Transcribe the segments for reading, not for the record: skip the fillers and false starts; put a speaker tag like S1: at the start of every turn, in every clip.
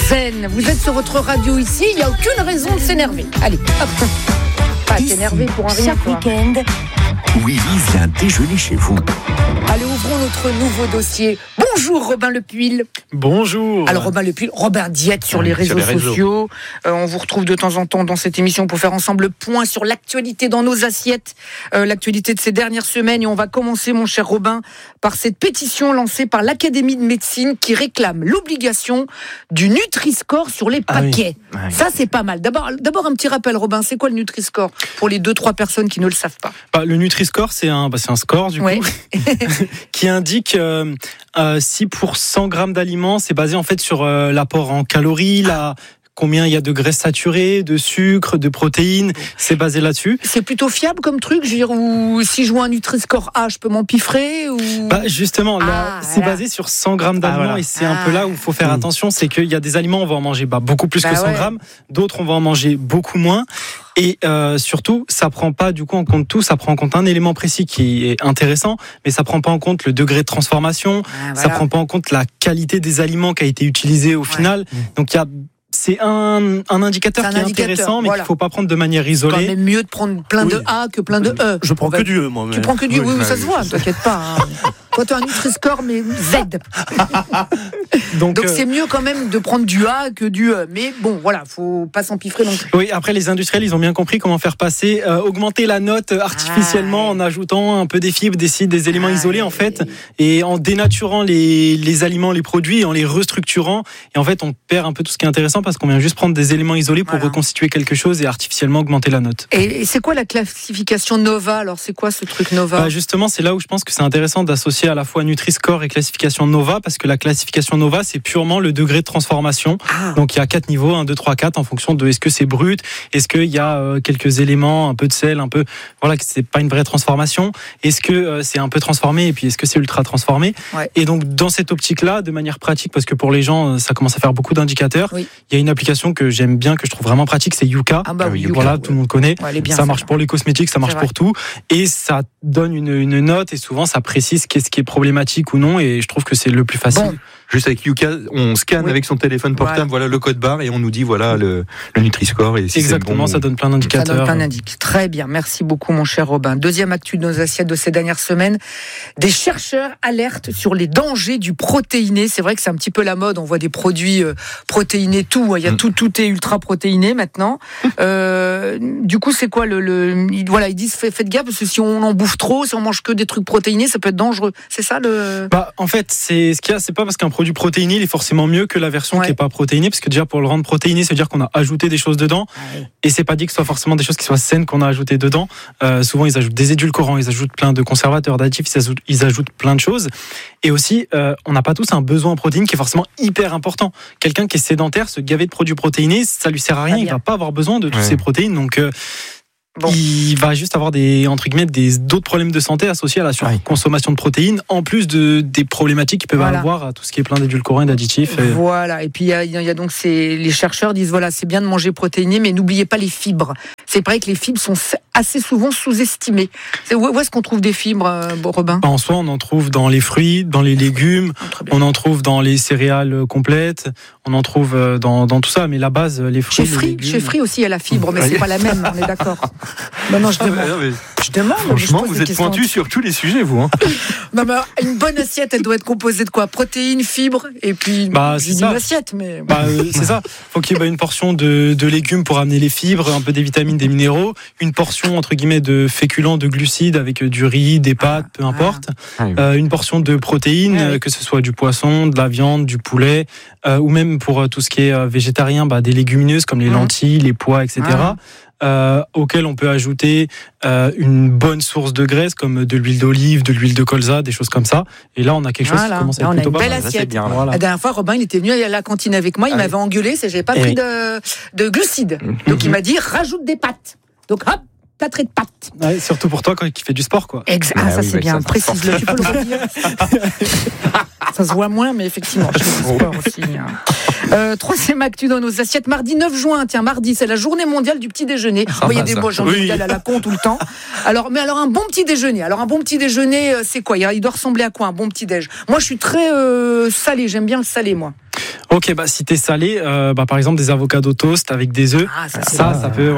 S1: zen. Vous êtes sur votre radio ici, il n'y a aucune raison de s'énerver. Allez, hop. Pas s'énerver pour un rien.
S2: Chaque week-end,
S3: Willy vient déjeuner chez vous.
S1: Allez, ouvrons notre nouveau dossier. Bonjour Robin Lepuil.
S4: Bonjour.
S1: Alors Robin Lepuil, Robin Diète sur les réseaux sociaux. On vous retrouve de temps en temps dans cette émission pour faire ensemble le point sur l'actualité dans nos assiettes, l'actualité de ces dernières semaines. Et on va commencer, mon cher Robin, par cette pétition lancée par l'Académie de médecine qui réclame l'obligation du Nutri-Score sur les paquets.
S4: Oui.
S1: Ça, c'est pas mal. D'abord un petit rappel, Robin, c'est quoi le Nutri-Score pour les 2-3 personnes qui ne le savent pas?
S4: Le Nutri-Score, c'est un score du coup qui indique si pour 100 grammes d'aliments, c'est basé en fait sur l'apport en calories, combien il y a de graisses saturées, de sucre, de protéines, c'est basé là-dessus.
S1: C'est plutôt fiable comme truc, je veux dire, ou si je vois un Nutri-Score A, je peux m'empiffrer ou...
S4: Justement, là, c'est basé sur 100 grammes d'aliments et c'est un peu là où il faut faire attention, c'est qu'il y a des aliments, on va en manger beaucoup plus que 100 grammes, d'autres on va en manger beaucoup moins. Et surtout, ça prend pas du coup en compte tout, ça prend en compte un élément précis qui est intéressant, mais ça prend pas en compte le degré de transformation, ça prend pas en compte la qualité des aliments qui a été utilisé au final. Donc c'est un indicateur qui est intéressant, mais qu'il ne faut pas prendre de manière isolée.
S1: C'est quand même mieux de prendre plein de A que plein de E.
S5: Je prends que du E, moi.
S1: Tu prends que du E, oui, ça se voit, t'inquiète pas. Toi, tu as un Nutri-Score, mais Z. Donc c'est mieux quand même de prendre du A que du E. Mais bon, voilà, faut pas s'empiffrer non plus.
S4: Oui, après, les industriels, ils ont bien compris comment faire passer, augmenter la note artificiellement en ajoutant un peu des fibres, des éléments isolés, en fait, et en dénaturant les aliments, les produits, et en les restructurant. Et en fait, on perd un peu tout ce qui est intéressant parce qu'on vient juste prendre des éléments isolés pour reconstituer quelque chose et artificiellement augmenter la note.
S1: Et c'est quoi la classification Nova? Alors, c'est quoi ce truc Nova?
S4: Justement, c'est là où je pense que c'est intéressant d'associer à la fois Nutri-Score et classification Nova, parce que la classification Nova, c'est purement le degré de transformation. Donc, il y a 4 niveaux, 1, 2, 3, 4, en fonction de est-ce que c'est brut, est-ce qu'il y a quelques éléments, un peu de sel, que c'est pas une vraie transformation, est-ce que c'est un peu transformé, et puis est-ce que c'est ultra transformé. Et donc, dans cette optique-là, de manière pratique, parce que pour les gens, ça commence à faire beaucoup d'indicateurs, il y a une application que j'aime bien, que je trouve vraiment pratique, c'est Yuka.
S1: Yuka,
S4: tout le monde connaît. Ça marche pour les cosmétiques, ça marche pour tout. Et ça donne une note, et souvent, ça précise qu'est-ce qui est problématique ou non, et je trouve que c'est le plus facile.
S5: Bon. Juste avec Yuka, on scanne avec son téléphone portable, voilà le code barre, et on nous dit le Nutri-Score. Et si
S4: exactement,
S5: c'est bon,
S4: ça donne plein d'indicateurs.
S1: Ça donne plein d'indicateurs. Très bien, merci beaucoup mon cher Robin. Deuxième actu de nos assiettes de ces dernières semaines. Des chercheurs alertent sur les dangers du protéiné. C'est vrai que c'est un petit peu la mode, on voit des produits protéinés, tout. Il y a tout est ultra protéiné maintenant. Du coup, c'est quoi ils disent faites gaffe, parce que si on en bouffe trop, si on mange que des trucs protéinés, ça peut être dangereux. C'est ça
S4: en fait, c'est ce qu'il y a, c'est pas parce qu'un produit protéiné, il est forcément mieux que la version qui est pas protéinée, parce que déjà pour le rendre protéiné, ça veut dire qu'on a ajouté des choses dedans, et c'est pas dit que ce soit forcément des choses qui soient saines qu'on a ajoutées dedans. Souvent ils ajoutent des édulcorants, ils ajoutent plein de conservateurs, d'additifs, ils ajoutent plein de choses. Et aussi, on n'a pas tous un besoin en protéines qui est forcément hyper important. Quelqu'un qui est sédentaire, se gaver de produits protéinés, ça lui sert à rien, il va pas avoir besoin de toutes ces protéines, donc il va juste avoir d'autres problèmes de santé associés à la surconsommation de protéines, en plus des problématiques qu'il peut avoir à tout ce qui est plein d'édulcorants et d'additifs.
S1: Voilà, et puis il y a donc les chercheurs disent c'est bien de manger protéiné, mais n'oubliez pas les fibres. C'est vrai que les fibres sont assez souvent sous-estimées. Où est-ce qu'on trouve des fibres, Robin?
S4: En soi, on en trouve dans les fruits, dans les légumes, on en trouve dans les céréales complètes, on en trouve dans tout ça, mais la base, les fruits.
S1: Chez Free aussi, il y a la fibre, mais c'est pas la même, on est d'accord. Non, je demande. Je demande.
S5: Franchement, vous êtes pointu sur tous les sujets, vous.
S1: Non, mais une bonne assiette, elle doit être composée de quoi? Protéines, fibres, et puis une assiette. Mais...
S4: c'est ça. Faut qu'il y ait une portion de légumes pour amener les fibres, un peu des vitamines, des minéraux, une portion entre guillemets de féculents, de glucides avec du riz, des pâtes, peu importe. Une portion de protéines, que ce soit du poisson, de la viande, du poulet, ou même pour tout ce qui est végétarien, des légumineuses comme les lentilles, les pois, etc. Auquel on peut ajouter une bonne source de graisse comme de l'huile d'olive, de l'huile de colza, des choses comme ça. Et là, on a quelque chose qui commence à être plutôt pas mal.
S1: On a une belle assiette. La dernière fois, Robin, il était venu à la cantine avec moi, il m'avait engueulé, j'avais pas pris de glucides. Donc il m'a dit rajoute des pâtes. Donc hop, plâtré de pâtes.
S4: Surtout pour toi qui fais du sport, quoi.
S1: Ça c'est bien, précise-le. Tu peux le redire. Ça se voit moins, mais effectivement, je fais du sport aussi. Troisième actu dans nos assiettes. Mardi 9 juin, mardi, c'est la journée mondiale du petit déjeuner. Vous voyez des mots journée mondiale à la con tout le temps. Alors un bon petit déjeuner. Alors un bon petit déjeuner, c'est quoi? Il doit ressembler à quoi un bon petit déj? Moi, je suis très salé. J'aime bien le salé, moi.
S4: Ok, si t'es salé, par exemple des avocados toast avec des œufs, ça peut,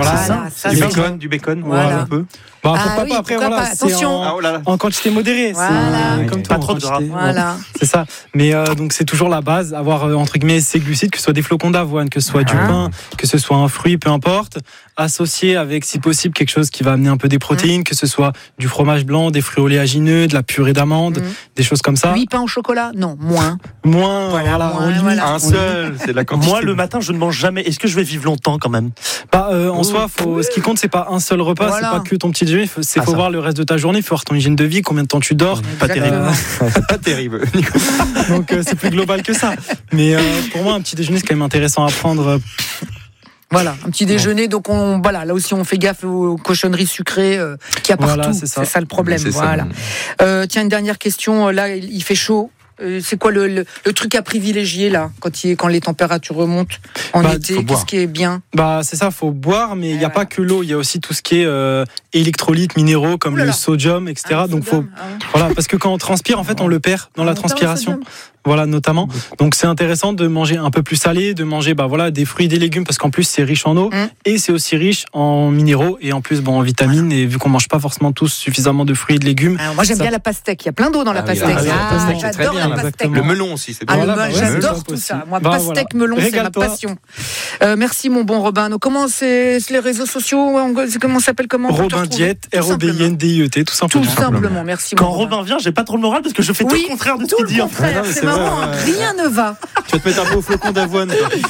S5: du bacon,
S4: un peu. Pourquoi pas après, voilà,
S1: attention.
S4: En quantité modérée, c'est comme
S2: pas trop de gras.
S1: Voilà.
S4: C'est ça. Mais donc c'est toujours la base, avoir entre guillemets ces glucides, que ce soit des flocons d'avoine, que ce soit du pain, que ce soit un fruit, peu importe, associé avec si possible quelque chose qui va amener un peu des protéines, que ce soit du fromage blanc, des fruits oléagineux, de la purée d'amande, des choses comme ça.
S1: 8 pains au chocolat? Non, moins.
S4: Voilà.
S5: Un seul, c'est la quantité.
S2: Moi, le matin, je ne mange jamais. Est-ce que je vais vivre longtemps quand même?
S4: En soi, ce qui compte, c'est pas un seul repas, c'est pas que ton petit déjeuner. Faut voir le reste de ta journée, il faut voir ton hygiène de vie, combien de temps tu dors.
S2: Pas terrible.
S5: Pas terrible.
S4: Donc c'est plus global que ça. Mais pour moi, un petit déjeuner, c'est quand même intéressant à prendre.
S1: Voilà, un petit déjeuner. Donc là aussi, on fait gaffe aux cochonneries sucrées qu'il y a partout. C'est ça le problème. Voilà. Tiens, une dernière question. Là, il fait chaud. C'est quoi le truc à privilégier là quand les températures remontent en été? Qu'est-ce qui est bien?
S4: C'est ça, faut boire, mais il n'y a pas que l'eau, il y a aussi tout ce qui est électrolytes, minéraux comme le sodium, etc. Donc parce que quand on transpire, en fait, on le perd dans la transpiration. Voilà, notamment. Donc c'est intéressant de manger un peu plus salé, de manger des fruits et des légumes, parce qu'en plus c'est riche en eau et c'est aussi riche en minéraux et en plus en vitamines. Et vu qu'on mange pas forcément tous suffisamment de fruits et de légumes.
S1: Alors, moi j'aime bien la pastèque. Il y a plein d'eau dans la pastèque. J'adore la pastèque.
S5: Le melon aussi, c'est bon.
S1: J'adore tout ça. Moi, pastèque, melon, c'est ma passion. Merci mon bon Robin. Donc, comment c'est les réseaux sociaux? Comment ça s'appelle?
S4: Robin Diète, ROBINDIET, tout simplement.
S1: Tout simplement. Merci.
S2: Quand Robin vient, j'ai pas trop le moral parce que je fais tout le contraire de ce qu'il dit.
S1: C'est marrant, rien ne va.
S5: Tu vas te mettre un peu au flocon d'avoine.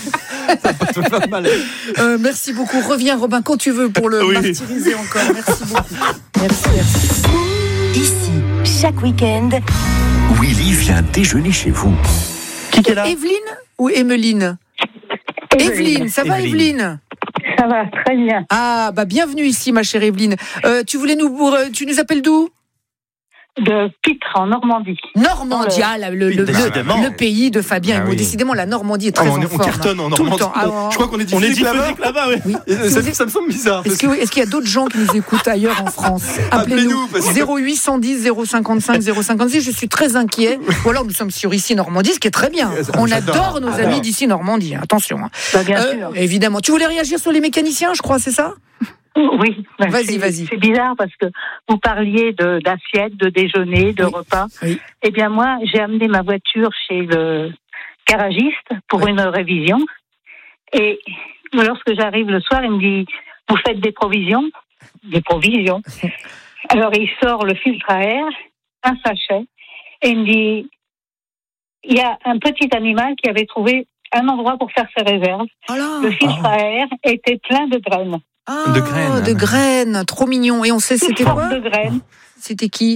S5: Ça peut te faire mal.
S1: Merci beaucoup. Reviens Robin quand tu veux pour le martyriser encore. Merci beaucoup. Merci.
S6: Ici, chaque week-end,
S3: Willy vient déjeuner chez vous.
S1: Qui est là? Evelyne ou Emeline? Evelyne, ça va Evelyne?
S7: Ça va, très bien.
S1: Bienvenue ici ma chère Evelyne. Tu nous appelles d'où?
S7: De Pitre, en Normandie.
S1: Normandie, le pays de Fabien et Maud. Décidément, la Normandie est très en forme.
S5: On cartonne en Normandie. Je crois qu'on est diffusé là-bas.
S1: Oui.
S5: Ça me semble bizarre.
S1: Est-ce qu'il y a d'autres gens qui nous écoutent ailleurs en France? Appelez-nous. 0810 055 056. Je suis très inquiet. Ou alors nous sommes sur Ici Normandie, ce qui est très bien. On adore nos amis d'Ici Normandie. Attention.
S7: Bien sûr.
S1: Évidemment. Tu voulais réagir sur les mécaniciens, je crois, c'est ça?
S7: Oui,
S1: vas-y.
S7: C'est bizarre parce que vous parliez d'assiettes, de déjeuner, de repas. Oui. Eh bien moi, j'ai amené ma voiture chez le garagiste pour une révision. Et lorsque j'arrive le soir, il me dit « Vous faites des provisions ?» Des provisions. Alors il sort le filtre à air, un sachet, et il me dit « Il y a un petit animal qui avait trouvé un endroit pour faire ses réserves. Le filtre à air était plein de graines. »
S1: De graines, trop mignon. Et on sait c'était quoi?
S7: De graines.
S1: C'était qui?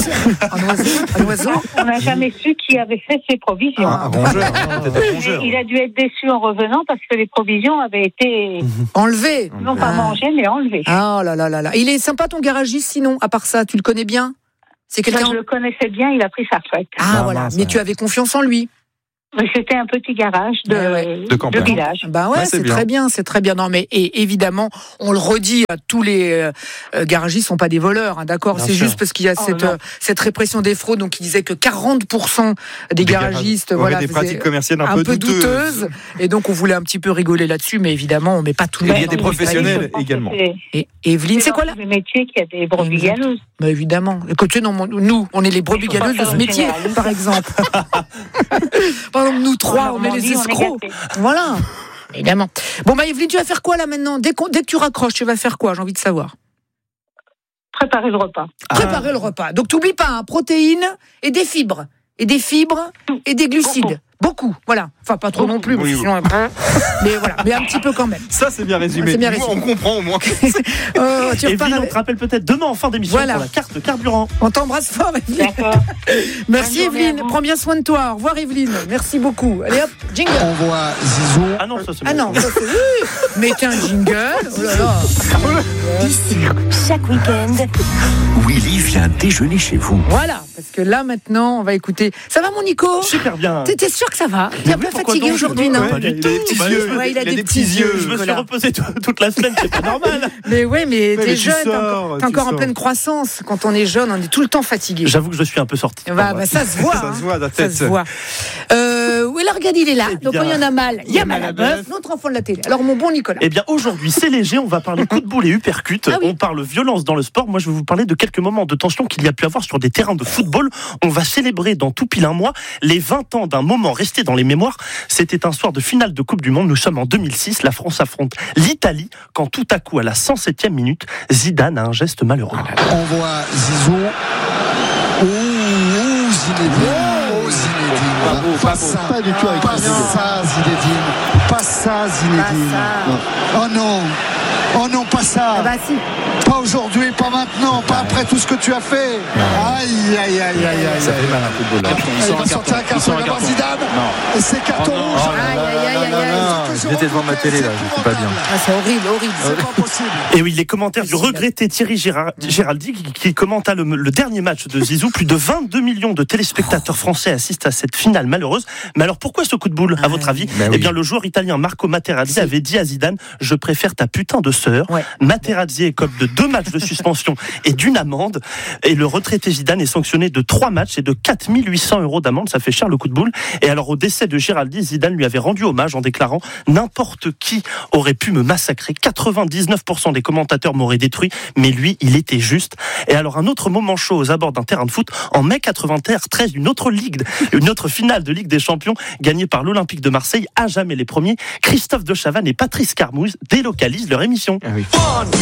S1: Un oiseau.
S7: On n'a jamais su qui avait fait ses provisions.
S5: Un rongeur.
S7: Il a dû être déçu en revenant parce que les provisions avaient été
S1: enlevées.
S7: Non pas mangées, mais enlevées.
S1: Oh là là là là. Il est sympa ton garagiste sinon, à part ça, tu le connais bien? C'est quelqu'un.
S7: Je le connaissais bien, il a pris sa retraite.
S1: Voilà. Mais tu avais confiance en lui?
S7: C'était un petit garage de village.
S1: C'est très bien, c'est très bien. Non, mais évidemment, on le redit, tous les garagistes sont pas des voleurs, d'accord. C'est juste parce qu'il y a cette répression des fraudes. Donc, il disait que 40% des garagistes,
S5: des pratiques commerciales un peu douteuses.
S1: Et donc, on voulait un petit peu rigoler là-dessus, mais évidemment, on met pas tout le monde.
S5: Il y a des professionnels également.
S1: Et Evelyne, c'est quoi là?
S7: Le métier qui a des brebis galeuses.
S1: Mais évidemment. Écoutez, nous, on est les brebis galeuses de ce métier, par exemple. Par exemple, nous trois, on est les escrocs. Voilà, évidemment. Bon, Evelyne, tu vas faire quoi là maintenant? Dès que tu raccroches, tu vas faire quoi? J'ai envie de savoir.
S7: Préparer le repas.
S1: Préparer le repas. Donc, t'oublies pas, protéines et des fibres. Et des glucides. Beaucoup, voilà. Enfin, pas trop non plus, mais sinon, mais voilà, mais un petit peu quand même.
S5: Ça, c'est bien résumé. On comprend au moins.
S2: Evelyne, on te rappelle peut-être demain en fin d'émission pour la carte de carburant.
S1: On t'embrasse fort, Evelyne. Merci, Evelyne. Prends bien soin de toi. Au revoir, Evelyne. Merci beaucoup. Allez hop, jingle.
S3: On voit Zizou.
S2: Ah non, ça c'est
S1: mettez un jingle. Oh là là.
S6: Ici, chaque week-end,
S3: Willy vient déjeuner chez vous.
S1: Voilà, parce que là, maintenant, on va écouter. Ça va, mon Nico?
S2: Super bien.
S1: T'es sûr que ça va. Il est un peu fatigué aujourd'hui, non?
S2: Pas du tout.
S1: Il a des petits yeux.
S2: Je me suis reposé toute la semaine, c'est pas normal.
S1: Mais t'es jeune, t'es encore en pleine croissance. Quand on est jeune, on est tout le temps fatigué.
S2: J'avoue que je suis un peu sorti.
S1: Ça se voit.
S5: Ça se voit, la tête.
S1: Ça se voit. Alors regarde, il est là. Donc quand il y en a mal, il y a mal à bœuf. Notre enfant de la télé. Alors mon bon Nicolas.
S2: Eh bien aujourd'hui, c'est léger. On va parler coup de boule et uppercut. On parle violence dans le sport. Moi, je vais vous parler de quelques moments de tension qu'il y a pu avoir sur des terrains de football. On va célébrer dans tout pile un mois les 20 ans d'un moment resté dans les mémoires. C'était un soir de finale de Coupe du Monde. Nous sommes en 2006. La France affronte l'Italie quand tout à coup, à la 107e minute, Zidane a un geste malheureux.
S8: On voit Zizou. Zinedine. Pas du tout avec Pas ça, Zinedine. Oh non, pas ça.
S1: Ah bah si.
S8: Pas aujourd'hui, pas maintenant, pas après tout ce que tu as fait. Aïe.
S5: Ça fait mal un football.
S8: Il va sortir un carton, il va voir Zidane. Et c'est carton rouge.
S1: Aïe.
S5: J'étais devant ma télé là, je suis pas bien.
S1: C'est horrible.
S8: C'est pas possible.
S2: Et oui, les commentaires du regretté Thierry Géraldi qui commenta le dernier match de Zizou. Plus de 22 millions de téléspectateurs français assistent à cette finale malheureuse. Mais alors pourquoi ce coup de boule, à votre avis? Eh bien, le joueur italien Marco Materazzi avait dit à Zidane: je préfère ta putain de sœur. Materazzi écope de 2 matchs de suspension et d'une amende. Et le retraité Zidane est sanctionné de 3 matchs et de 4 800 € d'amende. Ça fait cher le coup de boule. Et alors, au décès de Géraldi, Zidane lui avait rendu hommage en déclarant: n'importe qui aurait pu me massacrer. 99% des commentateurs m'auraient détruit, mais lui, il était juste. Et alors, un autre moment chaud aux abords d'un terrain de foot, en mai 93, une autre finale de Ligue des Champions gagnée par l'Olympique de Marseille, à jamais les premiers. Christophe de Chavannes et Patrice Carmouze délocalisent leur émission.
S5: Ah oui.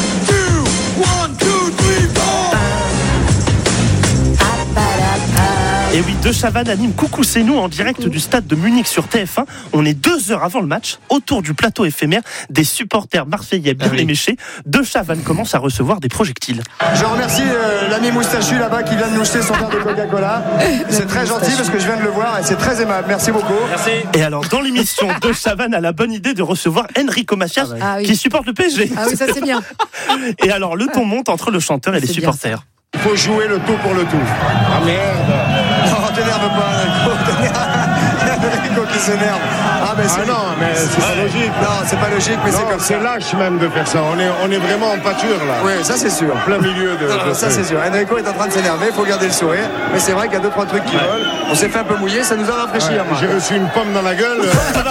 S2: Et oui, De Chavannes anime Coucou c'est nous en direct du stade de Munich sur TF1. On est 2 heures avant le match. Autour du plateau éphémère, des supporters marseillais bien éméchés. De Chavannes commence à recevoir des projectiles.
S9: Je remercie l'ami moustachu là-bas qui vient de nous jeter son verre de Coca-Cola. C'est très gentil parce que je viens de le voir et c'est très aimable. Merci beaucoup.
S2: Merci. Et alors, dans l'émission, De Chavannes a la bonne idée de recevoir Enrico Macias qui supporte le PSG.
S1: Ah oui, ça c'est bien.
S2: Et alors, le ton monte entre le chanteur et les supporters.
S9: Il faut jouer le tout pour le tout. Ah merde. Non, t'énerve pas, Enrico qui s'énerve.
S10: Non, mais c'est pas logique.
S9: Non, c'est pas logique, mais c'est comme ça.
S10: C'est lâche même de faire ça. On est vraiment en pâture là.
S9: Oui, ça c'est sûr.
S10: En plein milieu de
S9: ça c'est sûr. Enrico est en train de s'énerver, il faut garder le sourire. Mais c'est vrai qu'il y a 2-3 trucs qui volent. On s'est fait un peu mouiller, ça nous a rafraîchi.
S10: J'ai reçu une pomme dans la gueule.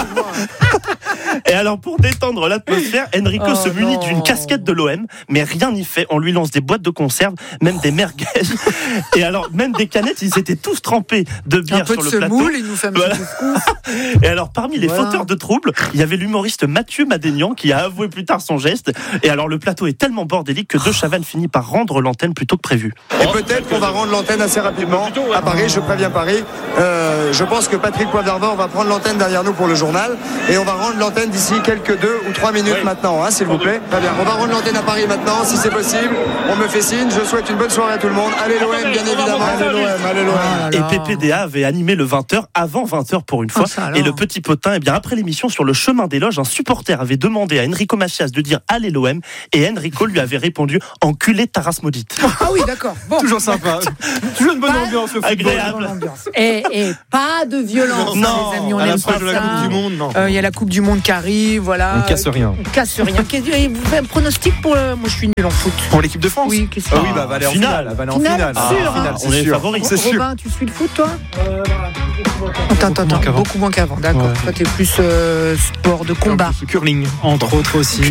S2: Et alors, pour détendre l'atmosphère, Enrico se munit d'une casquette de l'OM, mais rien n'y fait. On lui lance des boîtes de conserve, même des merguez. Et alors, même des canettes, ils étaient tous trempés de bière sur le plateau.
S1: Moule, il nous fait un petit
S2: Et alors, parmi les fauteurs de troubles, il y avait l'humoriste Mathieu Madénian qui a avoué plus tard son geste. Et alors, le plateau est tellement bordélique que De Chavannes finit par rendre l'antenne plutôt que prévu.
S9: Et peut-être qu'on va rendre l'antenne assez rapidement à Paris, je préviens Paris. Je pense que Patrick Poivre-d'Arvor va prendre l'antenne derrière nous pour le journal. Et on va rendre l'antenne d'ici quelques 2 ou 3 minutes maintenant, s'il vous plaît. Très bien. On va rendre l'antenne à Paris maintenant, si c'est possible. On me fait signe. Je souhaite une bonne soirée à tout le monde. Allez l'OM, bien évidemment. Allez l'OM.
S2: Et PPDA avait animé le 20h avant 20h pour une fois. Et le petit potin, après l'émission sur le chemin des loges, un supporter avait demandé à Enrico Macias de dire allez l'OM et Enrico lui avait répondu enculé Taras maudite.
S1: Ah oui, d'accord. Bon.
S5: Toujours sympa. Toujours une bonne ambiance au football.
S2: Agréable.
S1: Et pas de violence, les amis. On aime pas ça.
S5: La Coupe du Monde, non.
S1: Il y a la Coupe du Monde qui arrive, voilà.
S5: On casse rien.
S1: On casse rien. Vous faites un pronostic pour moi, je suis nul en foot.
S5: Pour l'équipe de France.
S1: Oui, qu'est-ce
S5: oui, va aller en finale. Va aller en finale.
S2: On est favori.
S5: C'est sûr.
S1: Robin, tu suis le foot, toi? Attends, beaucoup moins qu'avant. D'accord. Ouais. Toi, t'es plus sport de combat.
S4: Curling, entre autres aussi.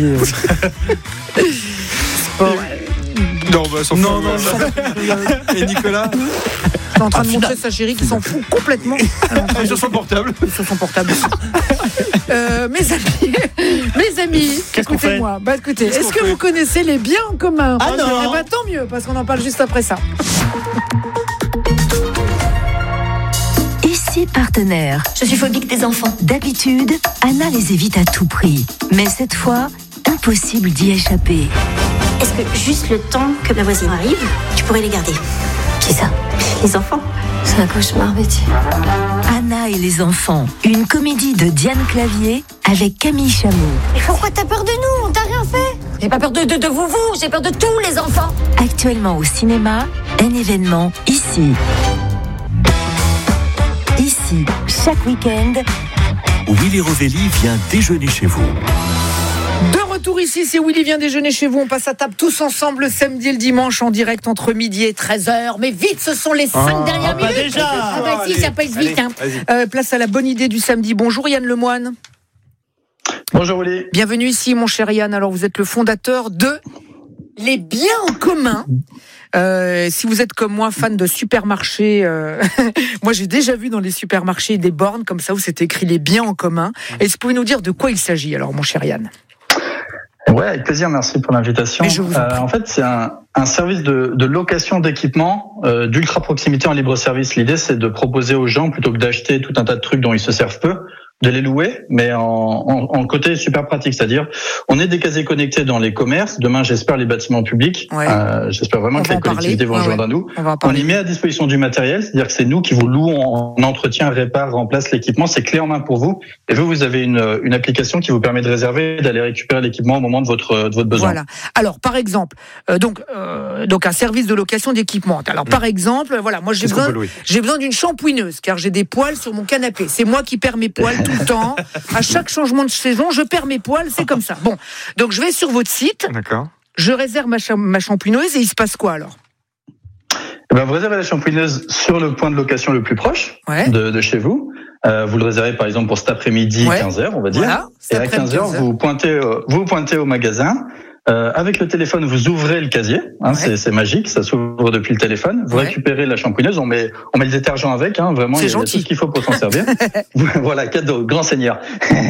S1: Sport.
S5: Non, bah, non. Et Nicolas?
S1: T'es en train de montrer sa chérie qui s'en fout complètement.
S5: Sur son portable.
S1: Mes amis, écoutez-moi. Écoutez, est-ce que vous connaissez les biens en commun?
S2: Ah non.
S1: Eh ben, tant mieux, parce qu'on en parle juste après ça.
S6: Ici partenaire.
S11: Je suis phobique des enfants.
S6: D'habitude, Anna les évite à tout prix. Mais cette fois, impossible d'y échapper.
S11: Est-ce que juste le temps que ma voisine arrive, tu pourrais les garder?
S6: Qui ça?
S11: Les enfants.
S6: C'est un cauchemar, Betty. Anna et les enfants, une comédie de Diane Clavier avec Camille Chamou.
S11: Mais pourquoi t'as peur de nous? On t'a rien fait. J'ai pas peur de vous, j'ai peur de tous les enfants.
S6: Actuellement au cinéma, un événement ici. Ici, Ici, chaque week-end,
S3: Willy Rovelli vient déjeuner chez vous.
S1: De retour ici, c'est Willy vient déjeuner chez vous. On passe à table tous ensemble le samedi et le dimanche en direct entre midi et 13h. Mais vite, ce sont les 5 dernières minutes.
S2: Déjà.
S1: Ah bah si, ça passe vite. Place à la bonne idée du samedi. Bonjour Yann Lemoine.
S12: Bonjour Willy.
S1: Bienvenue ici mon cher Yann. Alors vous êtes le fondateur de Les Biens en commun. Si vous êtes comme moi fan de supermarchés, moi j'ai déjà vu dans les supermarchés des bornes comme ça où c'est écrit les biens en commun. Est-ce que vous pouvez nous dire de quoi il s'agit alors mon cher Yann?
S12: Ouais, avec plaisir, merci pour l'invitation. En fait, c'est un service de location d'équipement d'ultra proximité en libre service. L'idée, c'est de proposer aux gens, plutôt que d'acheter tout un tas de trucs dont ils se servent peu, de les louer, mais en côté super pratique, c'est-à-dire on est des casiers connectés dans les commerces. Demain, j'espère les bâtiments publics. Ouais. J'espère vraiment que les collectivités vont rejoindre à nous. On y met à disposition du matériel, c'est-à-dire que c'est nous qui vous louons en entretien, répare, remplace l'équipement. C'est clé en main pour vous. Et vous avez une application qui vous permet de réserver, d'aller récupérer l'équipement au moment de votre besoin.
S1: Voilà. Alors, par exemple, donc un service de location d'équipement. Alors, par exemple, voilà, moi j'ai besoin d'une shampouineuse car j'ai des poils sur mon canapé. C'est moi qui perds mes poils tout le temps. À chaque changement de saison, je perds mes poils, c'est comme ça. Bon, donc je vais sur votre site. D'accord. Je réserve ma shampouineuse et il se passe quoi alors?
S12: Vous réservez la shampouineuse sur le point de location le plus proche de chez vous. Vous le réservez par exemple pour cet après-midi 15h, on va dire. Voilà, et à 15h, vous pointez au magasin. Avec le téléphone, vous ouvrez le casier. C'est magique, ça s'ouvre depuis le téléphone. Vous récupérez la shampouineuse, on met le détergent avec. Vraiment, il y a tout ce qu'il faut pour s'en servir. Voilà, cadeau, grand seigneur.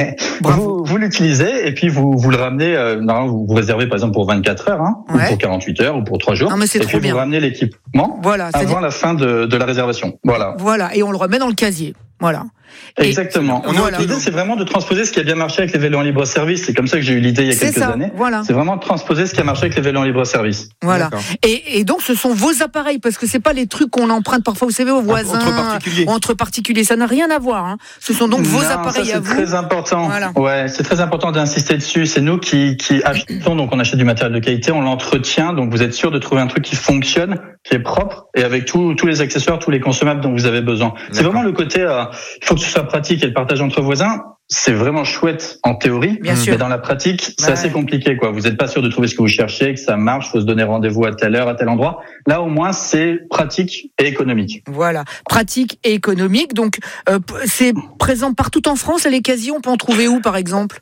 S12: Vous l'utilisez et puis vous le ramenez. Vous réservez par exemple pour 24 heures, ou pour 48 heures, ou pour 3 jours.
S1: Non, mais c'est
S12: et puis vous ramenez l'équipement avant la fin de la réservation.
S1: Voilà, et on le remet dans le casier. Voilà.
S12: Exactement. L'idée, c'est vraiment de transposer ce qui a bien marché avec les vélos en libre service. C'est comme ça que j'ai eu l'idée il y a quelques années. Voilà. C'est vraiment de transposer ce qui a marché avec les vélos en libre service.
S1: Voilà. Et donc, ce sont vos appareils, parce que c'est pas les trucs qu'on emprunte parfois, vous savez, aux voisins, entre particuliers. Ça n'a rien à voir. Ce sont donc vos appareils à vous.
S12: C'est très important. Voilà. Ouais, c'est très important d'insister dessus. C'est nous qui achetons, donc on achète du matériel de qualité, on l'entretient. Donc vous êtes sûr de trouver un truc qui fonctionne, qui est propre, et avec tous les accessoires, tous les consommables dont vous avez besoin. C'est vraiment le côté, il faut que ce soit pratique et le partage entre voisins. C'est vraiment chouette en théorie, mais dans la pratique, c'est assez compliqué, quoi. Vous n'êtes pas sûr de trouver ce que vous cherchez, que ça marche, faut se donner rendez-vous à telle heure, à tel endroit. Là, au moins, c'est pratique et économique.
S1: Voilà, pratique et économique. Donc, c'est présent partout en France. Les casiers, on peut en trouver où, par exemple?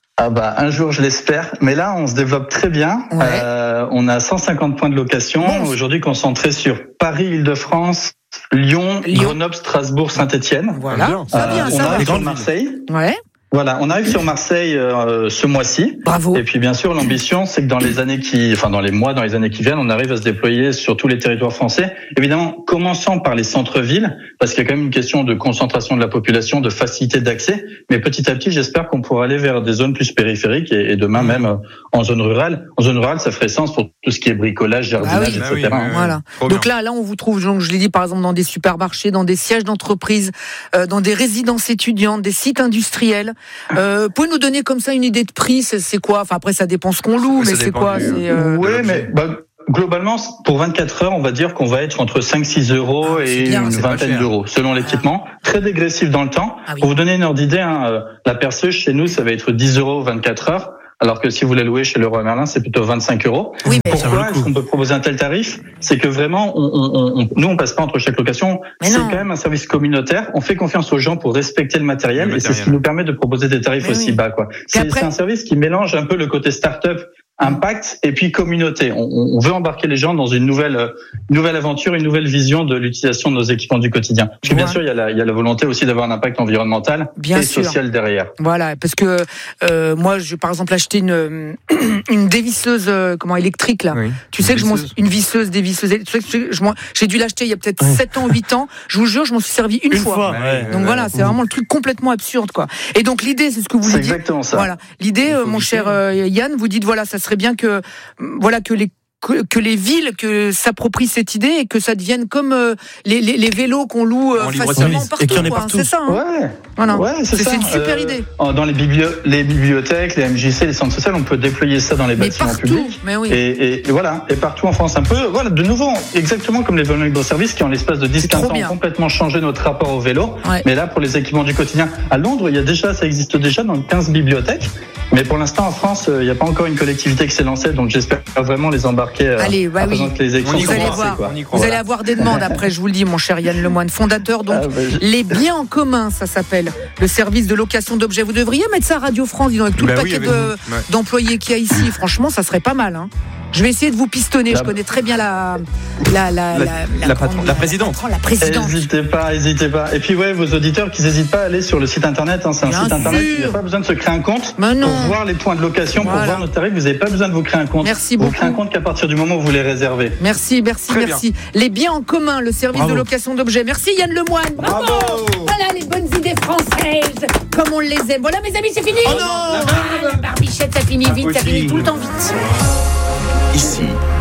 S12: Un jour, je l'espère. Mais là, on se développe très bien. On a 150 points de location. Aujourd'hui, concentrés sur Paris, Île-de-France, Lyon, Grenoble, Strasbourg, Saint-Etienne.
S1: Voilà. Ça vient,
S12: on arrive sur Marseille. Voilà, on arrive sur Marseille ce mois-ci.
S1: Bravo.
S12: Et puis bien sûr, l'ambition, c'est que dans les années dans les années qui viennent, on arrive à se déployer sur tous les territoires français. Évidemment, commençant par les centres-villes, parce qu'il y a quand même une question de concentration de la population, de facilité d'accès. Mais petit à petit, j'espère qu'on pourra aller vers des zones plus périphériques et demain même en zone rurale. En zone rurale, ça ferait sens pour tout ce qui est bricolage, jardinage, etc.
S1: Voilà. Donc là, on vous trouve, donc je l'ai dit, par exemple, dans des supermarchés, dans des sièges d'entreprise, dans des résidences étudiantes, des sites industriels. Pouvez nous donner comme ça une idée de prix? C'est quoi? Enfin, après, ça dépend ce qu'on loue, mais c'est quoi?
S12: Oui, mais globalement, pour 24 heures, on va dire qu'on va être entre 5-6 euros et une vingtaine d'euros, selon l'équipement. Très dégressif dans le temps. Pour vous donner une ordre d'idée, la perceuse chez nous, ça va être 10 euros 24 heures. Alors que si vous la louez chez Leroy Merlin, c'est plutôt 25 euros. Oui, pourquoi est-ce qu'on peut proposer un tel tarif? C'est que vraiment, nous, on passe pas entre chaque location. C'est quand même un service communautaire. On fait confiance aux gens pour respecter le matériel. Et c'est ce qui nous permet de proposer des tarifs aussi bas, quoi. C'est un service qui mélange un peu le côté start-up, impact et puis communauté. On veut embarquer les gens dans une nouvelle aventure, une nouvelle vision de l'utilisation de nos équipements du quotidien. Parce que bien sûr, il y a la volonté aussi d'avoir un impact environnemental et social derrière.
S1: Voilà, parce que moi, j'ai par exemple acheté une dévisseuse électrique là. Oui. Tu sais que une visseuse, dévisseuse. J'ai dû l'acheter il y a peut-être 7 ans, 8 ans. Je vous jure, je m'en suis servi une fois. Donc voilà, c'est vraiment le truc complètement absurde, quoi. Et donc l'idée, c'est ce que vous dites.
S12: C'est exactement ça.
S1: Voilà, l'idée, mon cher Yann, vous dites voilà, ça serait bien que les que les villes que s'approprient cette idée et que ça devienne comme les vélos qu'on loue facilement partout.
S2: Et qu'il y en ait partout.
S1: C'est ça.
S12: Ouais.
S1: Voilà.
S12: Ouais,
S1: c'est une super idée.
S12: Dans les bibliothèques, les MJC, les centres sociaux, on peut déployer ça dans les bâtiments publics.
S1: Mais oui.
S12: Et voilà, et partout en France, un peu. Voilà, de nouveau, exactement comme les vélos libre-service qui, en l'espace de 10-15 ans, ont complètement changé notre rapport au vélo. Ouais. Mais là, pour les équipements du quotidien, à Londres, ça existe déjà dans 15 bibliothèques. Mais pour l'instant, en France, il n'y a pas encore une collectivité qui s'est lancée, donc j'espère vraiment les embarquer.
S1: Allez, bah oui.
S12: Que les équipements
S1: vous allez avoir des demandes après, je vous le dis, mon cher Yann Lemoine, fondateur. Donc, les biens en commun, ça s'appelle le service de location d'objets. Vous devriez mettre ça à Radio France, dis donc, avec tout le paquet d'employés qu'il y a ici. Franchement, ça serait pas mal. Hein. Je vais essayer de vous pistonner. Je connais très bien la
S5: présidente.
S1: La présidente.
S12: N'hésitez pas. Et puis vos auditeurs qui n'hésitent pas à aller sur le site internet. C'est un site internet. Il n'y a pas besoin de se créer un compte pour voir les points de location, pour voir nos tarifs. Vous n'avez pas besoin de vous créer un compte.
S1: Merci beaucoup.
S12: Vous créez un compte qu'à partir du moment où vous les réservez.
S1: Merci. Les biens en commun, le service de location d'objets. Merci Yann Lemoine. Bravo. Voilà les bonnes idées françaises, comme on les aime. Voilà mes amis, c'est fini. Oh non, la barbichette, ça finit vite, ça finit tout le temps vite.
S3: Ici,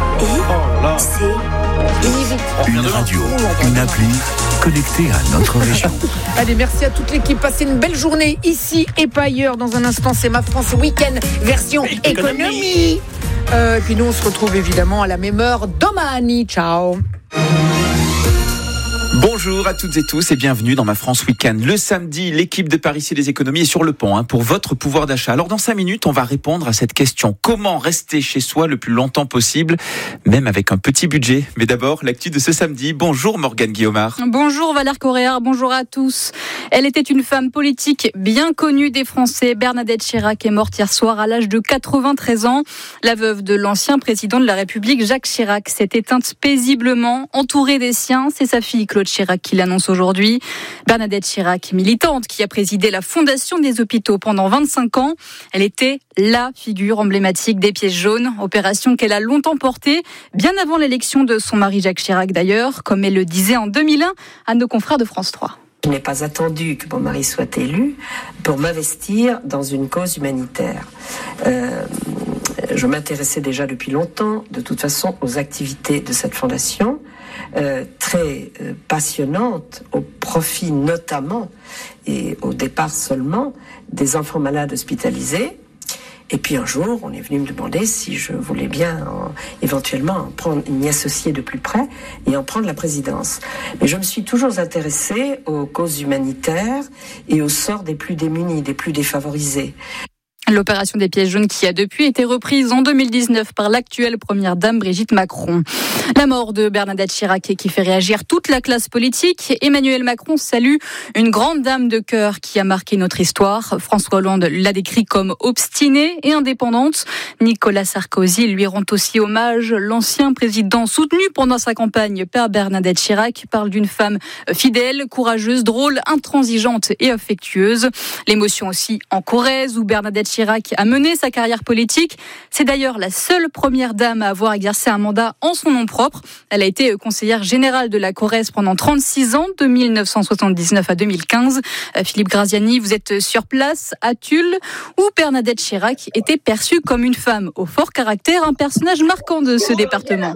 S3: une radio, une appli connectée à notre région.
S1: Allez, merci à toute l'équipe. Passez une belle journée ici et pas ailleurs. Dans un instant, c'est Ma France Week-end version économie. Puis nous, on se retrouve évidemment à la même heure. Domani, ciao.
S13: Bonjour à toutes et tous et bienvenue dans Ma France Week-end. Le samedi, l'équipe de Par ici les économies est sur le pont pour votre pouvoir d'achat. Alors dans 5 minutes, on va répondre à cette question. Comment rester chez soi le plus longtemps possible, même avec un petit budget? Mais d'abord, l'actu de ce samedi. Bonjour Morgane Guillaumard.
S14: Bonjour Valère Correa, bonjour à tous. Elle était une femme politique bien connue des Français. Bernadette Chirac est morte hier soir à l'âge de 93 ans. La veuve de l'ancien président de la République, Jacques Chirac, s'est éteinte paisiblement, entourée des siens. C'est sa fille Claude Chirac qui l'annonce aujourd'hui. Bernadette Chirac, militante, qui a présidé la Fondation des hôpitaux pendant 25 ans. Elle était la figure emblématique des pièces jaunes, opération qu'elle a longtemps portée, bien avant l'élection de son mari Jacques Chirac d'ailleurs, comme elle le disait en 2001 à nos confrères de France 3.
S15: Je n'ai pas attendu que mon mari soit élu pour m'investir dans une cause humanitaire. Je m'intéressais déjà depuis longtemps, de toute façon, aux activités de cette fondation, très passionnante, au profit notamment, et au départ seulement, des enfants malades hospitalisés. Et puis un jour, on est venu me demander si je voulais bien éventuellement m'y associer de plus près et en prendre la présidence. Mais je me suis toujours intéressée aux causes humanitaires et au sort des plus démunis, des plus défavorisés.
S14: L'opération des pièces jaunes qui a depuis été reprise en 2019 par l'actuelle première dame Brigitte Macron. La mort de Bernadette Chirac qui fait réagir toute la classe politique. Emmanuel Macron salue une grande dame de cœur qui a marqué notre histoire. François Hollande l'a décrit comme obstinée et indépendante. Nicolas Sarkozy lui rend aussi hommage. L'ancien président soutenu pendant sa campagne par Bernadette Chirac parle d'une femme fidèle, courageuse, drôle, intransigeante et affectueuse. L'émotion aussi en Corrèze où Bernadette Chirac a mené sa carrière politique. C'est d'ailleurs la seule première dame à avoir exercé un mandat en son nom propre. Elle a été conseillère générale de la Corrèze pendant 36 ans, de 1979 à 2015. Philippe Graziani, vous êtes sur place à Tulle, où Bernadette Chirac était perçue comme une femme au fort caractère, un personnage marquant de ce département.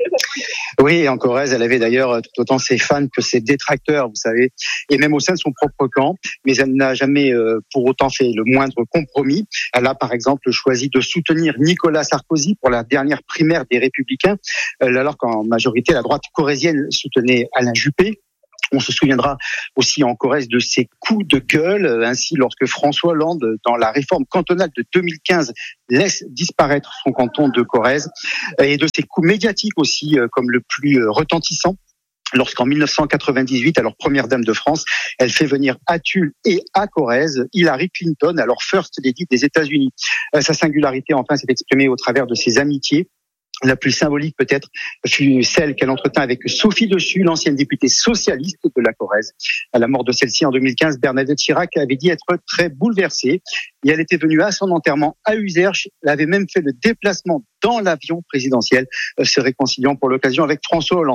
S16: Oui, en Corrèze, elle avait d'ailleurs tout autant ses fans que ses détracteurs, vous savez, et même au sein de son propre camp, mais elle n'a jamais pour autant fait le moindre compromis. Elle a par exemple choisi de soutenir Nicolas Sarkozy pour la dernière primaire des Républicains, alors qu'en majorité la droite corrézienne soutenait Alain Juppé. On se souviendra aussi en Corrèze de ses coups de gueule, ainsi lorsque François Hollande, dans la réforme cantonale de 2015, laisse disparaître son canton de Corrèze, et de ses coups médiatiques aussi, comme le plus retentissant, lorsqu'en 1998, alors première dame de France, elle fait venir à Tulle et à Corrèze Hillary Clinton, alors First Lady des États-Unis. Sa singularité, enfin, s'est exprimée au travers de ses amitiés. La plus symbolique peut-être fut celle qu'elle entretint avec Sophie Dessus, l'ancienne députée socialiste de la Corrèze. À la mort de celle-ci en 2015, Bernadette Chirac avait dit être très bouleversée et elle était venue à son enterrement à Uzerche. Elle avait même fait le déplacement dans l'avion présidentiel, se réconciliant pour l'occasion avec François Hollande.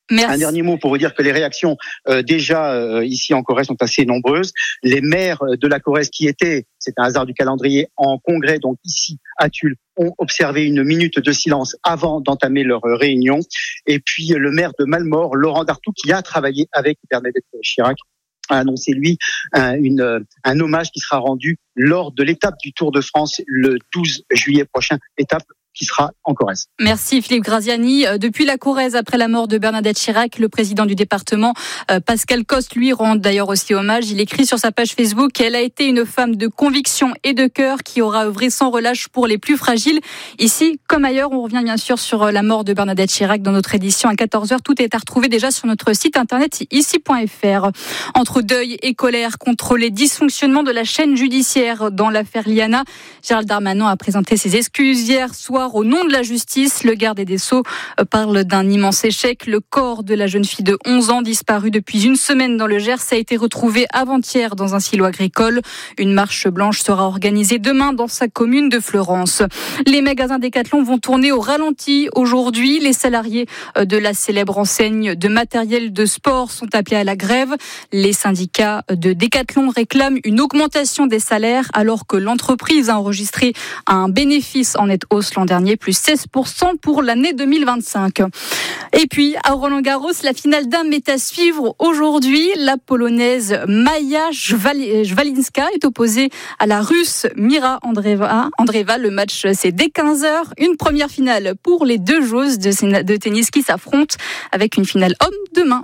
S14: Merci.
S16: Un dernier mot pour vous dire que les réactions déjà ici en Corrèze sont assez nombreuses. Les maires de la Corrèze qui étaient, c'est un hasard du calendrier, en congrès, donc ici à Tulle, ont observé une minute de silence avant d'entamer leur réunion. Et puis le maire de Malmort, Laurent Dartout, qui a travaillé avec Bernadette Chirac, a annoncé, lui, un hommage qui sera rendu lors de l'étape du Tour de France le 12 juillet prochain, étape qui sera en Corrèze.
S14: Merci Philippe Graziani. Depuis la Corrèze, après la mort de Bernadette Chirac, le président du département, Pascal Coste, lui rend d'ailleurs aussi hommage. Il écrit sur sa page Facebook qu'elle a été une femme de conviction et de cœur qui aura œuvré sans relâche pour les plus fragiles. Ici, comme ailleurs, on revient bien sûr sur la mort de Bernadette Chirac dans notre édition à 14h. Tout est à retrouver déjà sur notre site internet ici.fr. Entre deuil et colère contre les dysfonctionnements de la chaîne judiciaire dans l'affaire Liana, Gérald Darmanin a présenté ses excuses hier soir au nom de la justice. Le garde des Sceaux parle d'un immense échec. Le corps de la jeune fille de 11 ans disparue depuis une semaine dans le Gers a été retrouvé avant-hier dans un silo agricole. Une marche blanche sera organisée demain dans sa commune de Fleurance. Les magasins Decathlon vont tourner au ralenti aujourd'hui. Les salariés de la célèbre enseigne de matériel de sport sont appelés à la grève. Les syndicats de Decathlon réclament une augmentation des salaires alors que l'entreprise a enregistré un bénéfice en nette hausse l'an dernier, plus 16% pour l'année 2025. Et puis, à Roland-Garros, la finale dames est à suivre aujourd'hui. La Polonaise Maja Jwalinska est opposée à la Russe Mira Andreeva. Le match, c'est dès 15h. Une première finale pour les deux joueuses de tennis qui s'affrontent avec une finale homme demain.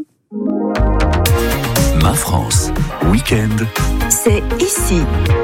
S3: Ma France, week-end.
S6: C'est ici.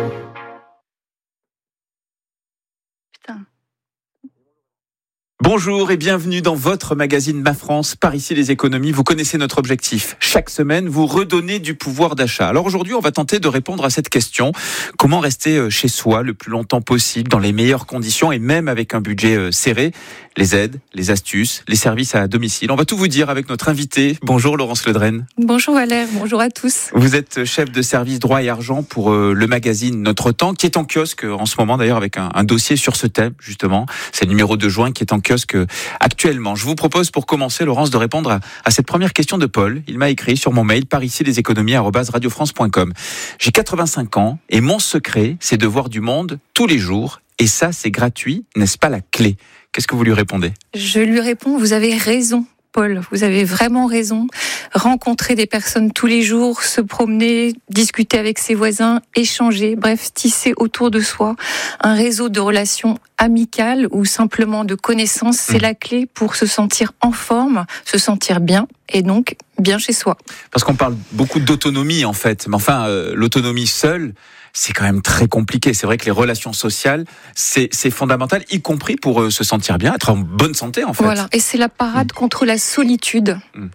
S13: Bonjour et bienvenue dans votre magazine Ma France, par ici les économies. Vous connaissez notre objectif. Chaque semaine, vous redonnez du pouvoir d'achat. Alors aujourd'hui, on va tenter de répondre à cette question. Comment rester chez soi le plus longtemps possible, dans les meilleures conditions et même avec un budget serré? Les aides, les astuces, les services à domicile. On va tout vous dire avec notre invité. Bonjour Laurence Ledren.
S17: Bonjour Valère, bonjour à tous.
S13: Vous êtes chef de service droit et argent pour le magazine Notre Temps, qui est en kiosque en ce moment d'ailleurs avec un dossier sur ce thème justement. C'est le numéro de juin qui est en kiosque actuellement. Je vous propose pour commencer, Laurence, de répondre à cette première question de Paul. Il m'a écrit sur mon mail pariciesleséconomies@radiofrance.com. J'ai 85 ans et mon secret, c'est de voir du monde tous les jours. Et ça, c'est gratuit, n'est-ce pas la clé? Qu'est-ce que vous lui répondez?
S17: Je lui réponds, vous avez raison. Paul, vous avez vraiment raison. Rencontrer des personnes tous les jours, se promener, discuter avec ses voisins, échanger, bref, tisser autour de soi un réseau de relations amicales ou simplement de connaissances, c'est la clé pour se sentir en forme, se sentir bien et donc bien chez soi.
S13: Parce qu'on parle beaucoup d'autonomie en fait, mais enfin, l'autonomie seule, c'est quand même très compliqué. C'est vrai que les relations sociales, c'est fondamental, y compris pour se sentir bien, être en bonne santé en fait.
S17: Voilà, et c'est la parade contre la solitude.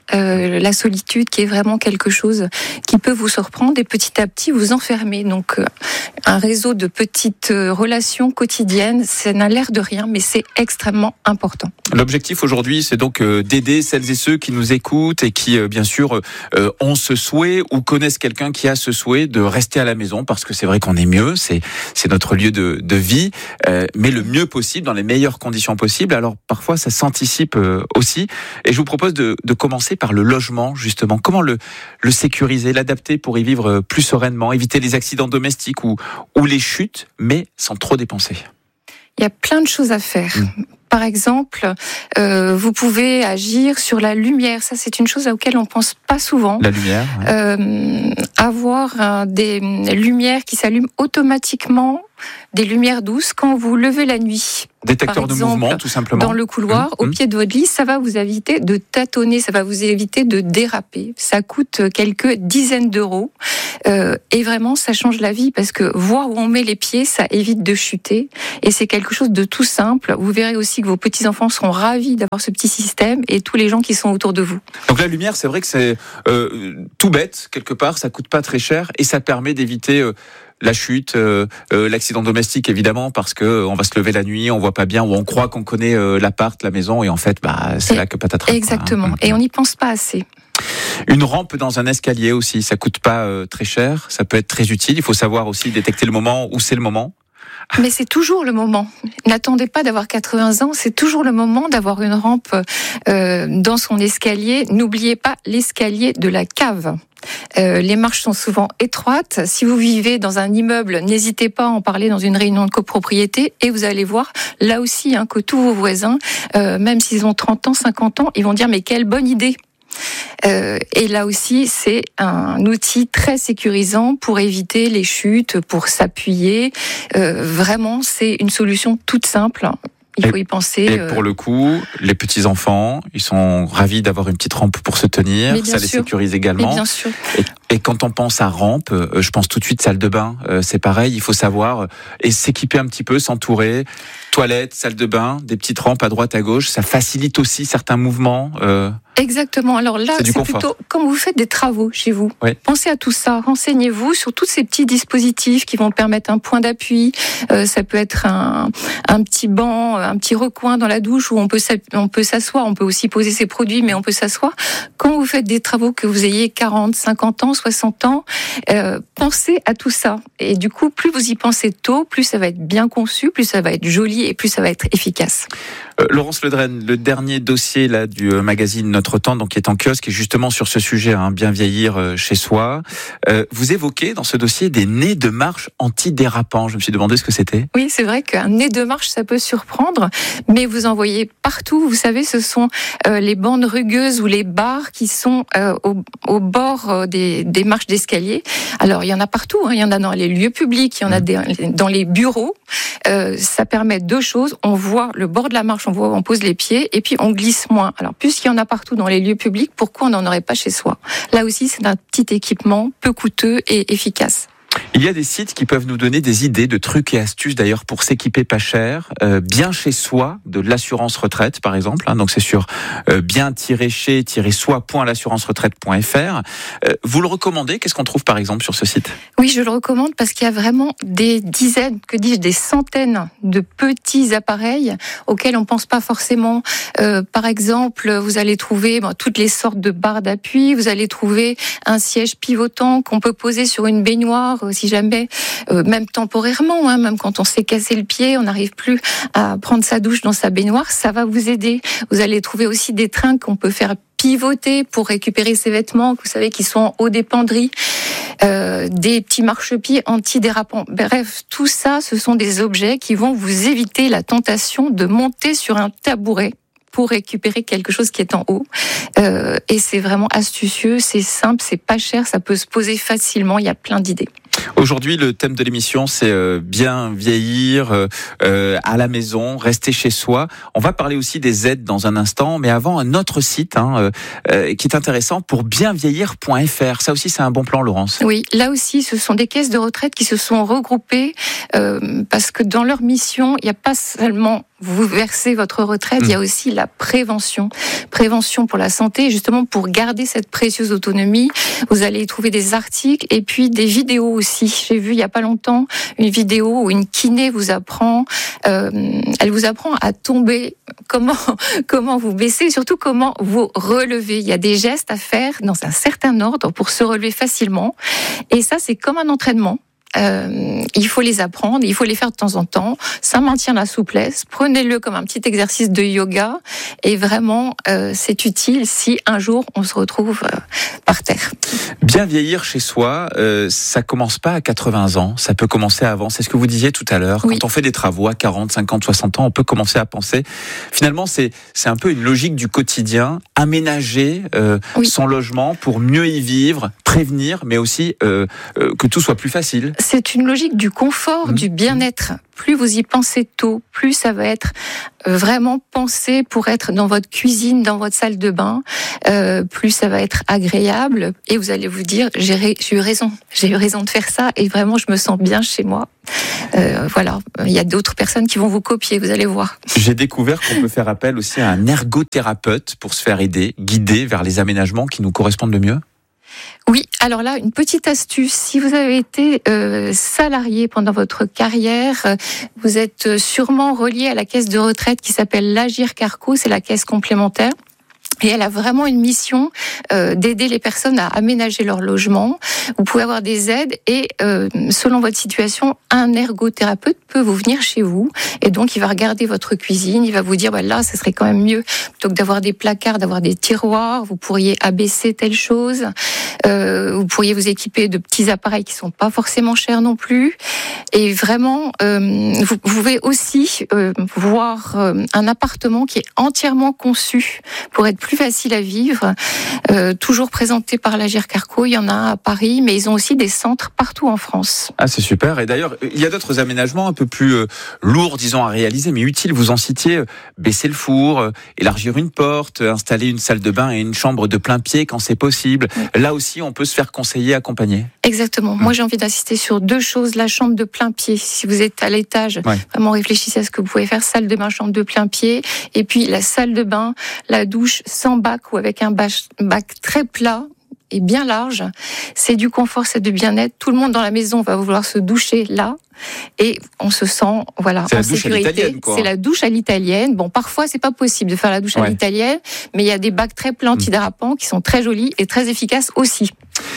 S17: La solitude qui est vraiment quelque chose qui peut vous surprendre et petit à petit vous enfermer. Donc un réseau de petites relations quotidiennes, ça n'a l'air de rien, mais c'est extrêmement important.
S13: L'objectif aujourd'hui, c'est donc d'aider celles et ceux qui nous écoutent et qui, bien sûr, ont ce souhait ou connaissent quelqu'un qui a ce souhait de rester à la maison, parce que c'est vrai qu'on est mieux, c'est notre lieu de vie, mais le mieux possible, dans les meilleures conditions possibles. Alors parfois, ça s'anticipe aussi. Et je vous propose de commencer par le logement, justement. Comment le sécuriser, l'adapter pour y vivre plus sereinement, éviter les accidents domestiques ou les chutes, mais sans trop dépenser?
S17: Il y a plein de choses à faire. Par exemple, vous pouvez agir sur la lumière. Ça, c'est une chose à laquelle on pense pas souvent.
S13: La lumière. Ouais.
S17: Avoir des lumières qui s'allument automatiquement, des lumières douces quand vous levez la nuit.
S13: Détecteur de mouvement, tout simplement.
S17: Dans le couloir, au pied de votre lit, ça va vous éviter de tâtonner, ça va vous éviter de déraper. Ça coûte quelques dizaines d'euros. Et vraiment, ça change la vie parce que voir où on met les pieds, ça évite de chuter. Et c'est quelque chose de tout simple. Vous verrez aussi que vos petits-enfants seront ravis d'avoir ce petit système et tous les gens qui sont autour de vous.
S13: Donc la lumière, c'est vrai que c'est tout bête, quelque part. Ça coûte pas très cher et ça permet d'éviter la chute, l'accident domestique évidemment, parce que on va se lever la nuit, on voit pas bien, ou on croit qu'on connaît l'appart, la maison, et en fait, c'est là que patatras.
S17: Exactement. Et on n'y pense pas assez.
S13: Une rampe dans un escalier aussi, ça coûte pas très cher, ça peut être très utile. Il faut savoir aussi détecter le moment où c'est le moment.
S17: Mais c'est toujours le moment. N'attendez pas d'avoir 80 ans, c'est toujours le moment d'avoir une rampe dans son escalier. N'oubliez pas l'escalier de la cave. Les marches sont souvent étroites. Si vous vivez dans un immeuble, n'hésitez pas à en parler dans une réunion de copropriété et vous allez voir là aussi que tous vos voisins, même s'ils ont 30 ans, 50 ans, ils vont dire mais quelle bonne idée. Et là aussi, c'est un outil très sécurisant pour éviter les chutes, pour s'appuyer. Vraiment, c'est une solution toute simple. Il faut y penser.
S13: Et pour le coup, les petits-enfants, ils sont ravis d'avoir une petite rampe pour se tenir. Ça les sécurise également.
S17: Mais bien sûr.
S13: Et quand on pense à rampe, je pense tout de suite salle de bain. C'est pareil, il faut savoir et s'équiper un petit peu, s'entourer. Toilettes, salle de bain, des petites rampes à droite, à gauche. Ça facilite aussi certains mouvements.
S17: Exactement. Alors là, c'est plutôt quand vous faites des travaux chez vous.
S13: Oui.
S17: Pensez à tout ça. Renseignez-vous sur tous ces petits dispositifs qui vont permettre un point d'appui. Ça peut être un petit banc, un petit recoin dans la douche où on peut s'asseoir. On peut aussi poser ses produits, mais on peut s'asseoir. Quand vous faites des travaux, que vous ayez 40, 50 ans, 60 ans, pensez à tout ça. Et du coup, plus vous y pensez tôt, plus ça va être bien conçu, plus ça va être joli et plus ça va être efficace.
S13: Laurence Ledren, le dernier dossier là du magazine Notre Temps, donc qui est en kiosque, et justement sur ce sujet, bien vieillir chez soi. Vous évoquez dans ce dossier des nez de marche antidérapants. Je me suis demandé ce que c'était.
S17: Oui, c'est vrai qu'un nez de marche, ça peut surprendre, mais vous en voyez partout. Vous savez, ce sont les bandes rugueuses ou les barres qui sont au bord des marches d'escalier. Alors, il y en a partout. Il y en a dans les lieux publics, il y en a dans les bureaux. Ça permet deux choses. On voit le bord de la marche, on voit où on pose les pieds, et puis on glisse moins. Alors, puisqu'il y en a partout dans les lieux publics, pourquoi on n'en aurait pas chez soi? Là aussi, c'est un petit équipement peu coûteux et efficace.
S13: Il y a des sites qui peuvent nous donner des idées de trucs et astuces d'ailleurs pour s'équiper pas cher, bien chez soi, de l'assurance retraite par exemple. Donc c'est sur bien-chez-soi.l'assurance-retraite.fr. Vous le recommandez? Qu'est-ce qu'on trouve par exemple sur ce site?
S17: Oui, je le recommande parce qu'il y a vraiment des dizaines, des centaines de petits appareils auxquels on pense pas forcément. Par exemple, vous allez trouver toutes les sortes de barres d'appui. Vous allez trouver un siège pivotant qu'on peut poser sur une baignoire. Si jamais, même temporairement, même quand on s'est cassé le pied, on n'arrive plus à prendre sa douche dans sa baignoire, ça va vous aider. Vous allez trouver aussi des trinques qu'on peut faire pivoter pour récupérer ses vêtements, vous savez, qui sont en haut des penderies, des petits marchepieds antidérapants. Bref, tout ça, ce sont des objets qui vont vous éviter la tentation de monter sur un tabouret pour récupérer quelque chose qui est en haut. Et c'est vraiment astucieux, c'est simple, c'est pas cher, ça peut se poser facilement, il y a plein d'idées.
S13: Aujourd'hui, le thème de l'émission, c'est bien vieillir à la maison, rester chez soi. On va parler aussi des aides dans un instant, mais avant, un autre site qui est intéressant pour bienvieillir.fr. Ça aussi, c'est un bon plan, Laurence.
S17: Oui, là aussi, ce sont des caisses de retraite qui se sont regroupées parce que dans leur mission, il n'y a pas seulement vous versez votre retraite, il y a aussi la prévention. Prévention pour la santé, justement pour garder cette précieuse autonomie. Vous allez y trouver des articles et puis des vidéos aussi. J'ai vu il y a pas longtemps une vidéo où une kiné vous apprend, elle vous apprend à tomber, comment vous baisser, et surtout comment vous relever. Il y a des gestes à faire dans un certain ordre pour se relever facilement. Et ça, c'est comme un entraînement. Il faut les apprendre, il faut les faire de temps en temps. Ça maintient la souplesse. Prenez-le comme un petit exercice de yoga. Et vraiment, c'est utile si un jour on se retrouve par terre.
S13: Bien vieillir chez soi, ça commence pas à 80 ans. Ça peut commencer avant. C'est ce que vous disiez tout à l'heure.
S17: Oui.
S13: Quand on fait des travaux à 40, 50, 60 ans, on peut commencer à penser. Finalement, c'est un peu une logique du quotidien. Aménager son logement pour mieux y vivre, prévenir, mais aussi que tout soit plus facile.
S17: C'est une logique du confort, du bien-être. Plus vous y pensez tôt, plus ça va être vraiment pensé pour être dans votre cuisine, dans votre salle de bain. Plus ça va être agréable et vous allez vous dire j'ai eu raison de faire ça et vraiment je me sens bien chez moi. Voilà, il y a d'autres personnes qui vont vous copier, vous allez voir.
S13: J'ai découvert qu'on peut faire appel aussi à un ergothérapeute pour se faire aider, guider vers les aménagements qui nous correspondent le mieux.
S17: Oui, alors là, une petite astuce. Si vous avez été salarié pendant votre carrière, vous êtes sûrement relié à la caisse de retraite qui s'appelle l'Agir Carco, c'est la caisse complémentaire. Et elle a vraiment une mission d'aider les personnes à aménager leur logement. Vous pouvez avoir des aides et selon votre situation, un ergothérapeute peut vous venir chez vous et donc il va regarder votre cuisine, il va vous dire là, ça serait quand même mieux plutôt que d'avoir des placards, d'avoir des tiroirs. Vous pourriez abaisser telle chose. Vous pourriez vous équiper de petits appareils qui sont pas forcément chers non plus. Et vraiment, vous pouvez aussi voir un appartement qui est entièrement conçu pour être plus facile à vivre, toujours présenté par l'Agirc Arco. Il y en a à Paris, mais ils ont aussi des centres partout en France.
S13: Ah, c'est super. Et d'ailleurs, il y a d'autres aménagements un peu plus lourds, disons, à réaliser, mais utiles. Vous en citiez, baisser le four, élargir une porte, installer une salle de bain et une chambre de plein pied quand c'est possible. Oui. Là aussi, on peut se faire conseiller, accompagner.
S17: Exactement. Moi, j'ai envie d'insister sur deux choses. La chambre de plein pied. Si vous êtes à l'étage, vraiment réfléchissez à ce que vous pouvez faire. Salle de bain, chambre de plein pied. Et puis, la salle de bain, la douche sans bac ou avec un bac très plat et bien large. C'est du confort, c'est du bien-être. Tout le monde dans la maison va vouloir se doucher là. Et on se sent en sécurité. C'est la douche à l'italienne. Bon, parfois c'est pas possible de faire la douche à l'italienne, mais il y a des bacs très plats antidérapants qui sont très jolis et très efficaces aussi.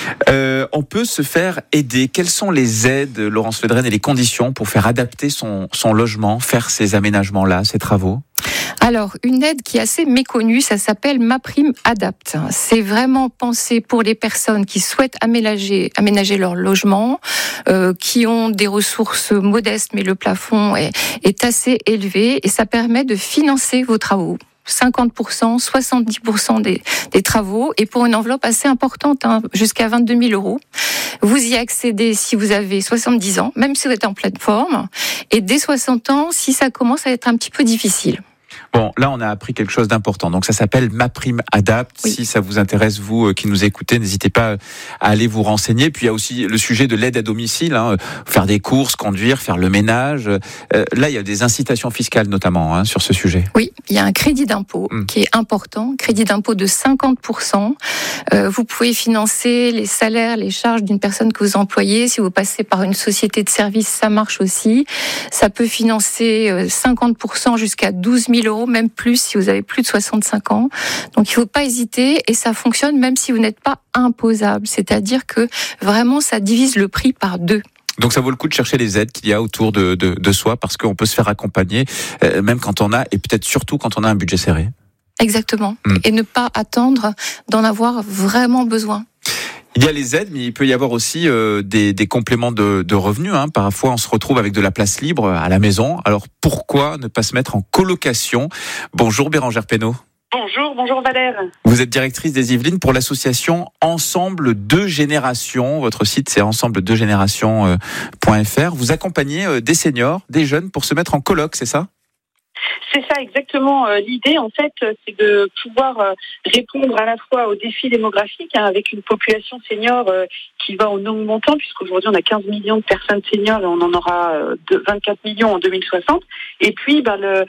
S13: On peut se faire aider. Quelles sont les aides, Laurence Ledren, et les conditions pour faire adapter son logement, faire ces aménagements-là, ces travaux?
S17: Alors, une aide qui est assez méconnue, ça s'appelle MaPrimeAdapt. C'est vraiment pensé pour les personnes qui souhaitent aménager leur logement, qui ont des ressources modestes, mais le plafond est assez élevé et ça permet de financer vos travaux. 50%, 70% des travaux et pour une enveloppe assez importante, jusqu'à 22 000 euros. Vous y accédez si vous avez 70 ans, même si vous êtes en pleine forme, et dès 60 ans, si ça commence à être un petit peu difficile.
S13: Bon, là, on a appris quelque chose d'important. Donc, ça s'appelle MaPrimeAdapt. Oui. Si ça vous intéresse, vous qui nous écoutez, n'hésitez pas à aller vous renseigner. Puis, il y a aussi le sujet de l'aide à domicile. Faire des courses, conduire, faire le ménage. Là, il y a des incitations fiscales, notamment, sur ce sujet.
S17: Oui, il y a un crédit d'impôt qui est important. Crédit d'impôt de 50%. Vous pouvez financer les salaires, les charges d'une personne que vous employez. Si vous passez par une société de services, ça marche aussi. Ça peut financer 50% jusqu'à 12 000 euros, même plus si vous avez plus de 65 ans. Donc il ne faut pas hésiter et ça fonctionne même si vous n'êtes pas imposable. C'est-à-dire que vraiment ça divise le prix par 2.
S13: Donc ça vaut le coup de chercher les aides qu'il y a autour de soi parce qu'on peut se faire accompagner même quand on a, et peut-être surtout quand on a un budget serré.
S17: Exactement. Et ne pas attendre d'en avoir vraiment besoin.
S13: Il y a les aides, mais il peut y avoir aussi des compléments de revenus. Parfois, on se retrouve avec de la place libre à la maison. Alors, pourquoi ne pas se mettre en colocation? Bonjour Bérangère Pénaud.
S18: Bonjour Valère.
S13: Vous êtes directrice des Yvelines pour l'association Ensemble 2 Générations. Votre site, c'est ensemble2générations.fr. Vous accompagnez des seniors, des jeunes pour se mettre en coloc, c'est ça?
S18: C'est ça exactement. L'idée, en fait, c'est de pouvoir répondre à la fois aux défis démographiques avec une population senior qui va en augmentant, puisqu'aujourd'hui on a 15 millions de personnes seniors et on en aura 24 millions en 2060. Et puis,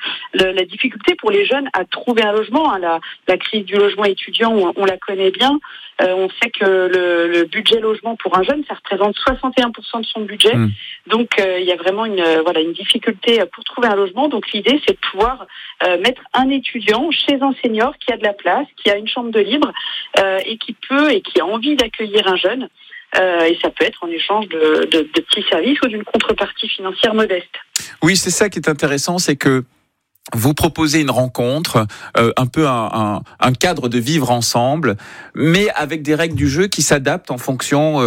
S18: la difficulté pour les jeunes à trouver un logement, la crise du logement étudiant, on la connaît bien. On sait que le budget logement pour un jeune, ça représente 61% de son budget. Donc, il y a vraiment une difficulté pour trouver un logement. Donc, l'idée, c'est de pouvoir mettre un étudiant chez un senior qui a de la place, qui a une chambre de libre et qui a envie d'accueillir un jeune. Et ça peut être en échange de petits services ou d'une contrepartie financière modeste.
S13: Oui, c'est ça qui est intéressant, c'est que vous proposez une rencontre, un peu un cadre de vivre ensemble, mais avec des règles du jeu qui s'adaptent en fonction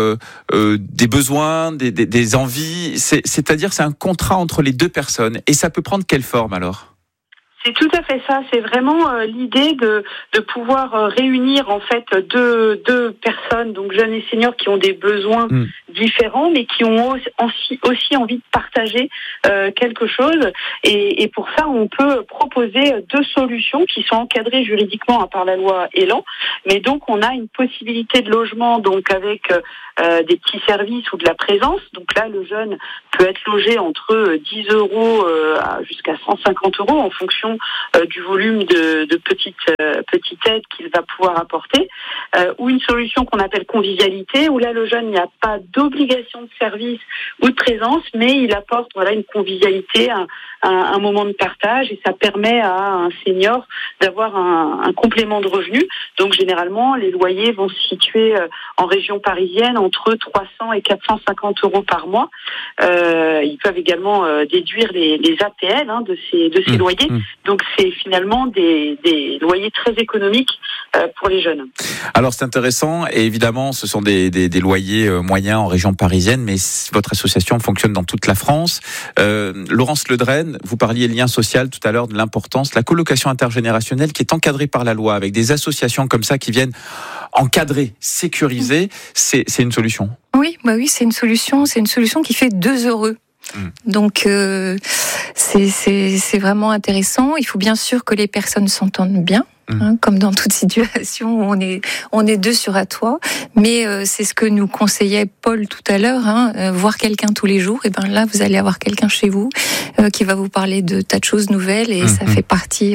S13: des besoins, des envies. C'est-à-dire, c'est un contrat entre les deux personnes. Et ça peut prendre quelle forme alors ?
S18: C'est tout à fait ça. C'est vraiment l'idée de pouvoir réunir en fait deux personnes, donc jeunes et seniors, qui ont des besoins différents, mais qui ont aussi envie de partager quelque chose. Et pour ça, on peut proposer 2 solutions qui sont encadrées juridiquement par la loi Elan. Mais donc, on a une possibilité de logement, donc avec des petits services ou de la présence. Donc là, le jeune peut être logé entre 10 euros jusqu'à 150 euros en fonction du volume de petite aide qu'il va pouvoir apporter, ou une solution qu'on appelle convivialité, où là le jeune n'y a pas d'obligation de service ou de présence, mais il apporte une convivialité, un moment de partage et ça permet à un senior d'avoir un complément de revenus. Donc généralement, les loyers vont se situer en région parisienne entre 300 et 450 euros par mois. Ils peuvent également déduire les APL de ces loyers. Donc c'est finalement des loyers très économiques pour les jeunes.
S13: Alors c'est intéressant et évidemment ce sont des loyers moyens en région parisienne, mais votre association fonctionne dans toute la France. Laurence Ledren, vous parliez lien social tout à l'heure, de l'importance, la colocation intergénérationnelle qui est encadrée par la loi avec des associations comme ça qui viennent encadrer, sécuriser, c'est une solution.
S17: Oui, c'est une solution qui fait 2 heureux. Donc c'est vraiment intéressant. Il faut bien sûr que les personnes s'entendent bien. Comme dans toute situation où on est deux sur un toit, mais c'est ce que nous conseillait Paul tout à l'heure, voir quelqu'un tous les jours. Et ben là, vous allez avoir quelqu'un chez vous qui va vous parler de tas de choses nouvelles et ça fait partie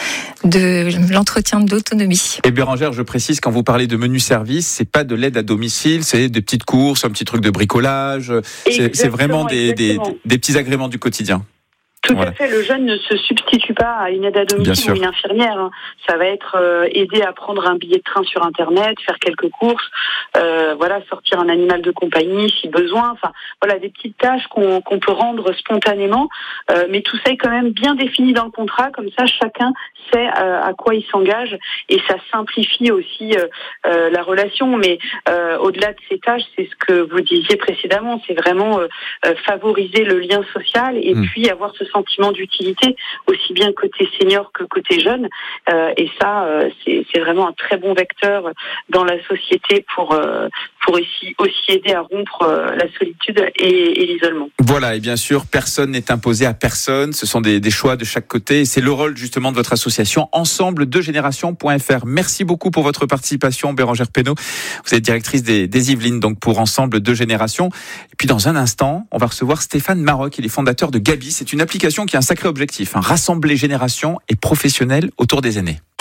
S17: de l'entretien d'autonomie.
S13: Et Bérangère, je précise, quand vous parlez de menu service, c'est pas de l'aide à domicile, c'est des petites courses, un petit truc de bricolage. C'est vraiment des petits agréments du quotidien.
S18: Tout à fait, le jeune ne se substitue pas à une aide à domicile ou une infirmière. Ça va être aider à prendre un billet de train sur Internet, faire quelques courses, sortir un animal de compagnie si besoin. Enfin, voilà, des petites tâches qu'on peut rendre spontanément, mais tout ça est quand même bien défini dans le contrat. Comme ça, chacun sait à quoi il s'engage et ça simplifie aussi la relation. Mais au-delà de ces tâches, c'est ce que vous disiez précédemment, c'est vraiment favoriser le lien social et puis avoir ce sentiment d'utilité, aussi bien côté senior que côté jeune. Et ça, c'est vraiment un très bon vecteur dans la société pour aussi aider à rompre la solitude et l'isolement.
S13: Voilà, et bien sûr, personne n'est imposé à personne. Ce sont des choix de chaque côté. Et c'est le rôle justement de votre association Ensemble2Générations.fr. Merci beaucoup pour votre participation, Bérangère Pénaud. Vous êtes directrice des Yvelines, donc pour Ensemble 2 Générations. Et puis dans un instant, on va recevoir Stéphane Maroc, il est fondateur de Gabi. C'est une application qui a un sacré objectif, rassembler générations et professionnels autour des aînés.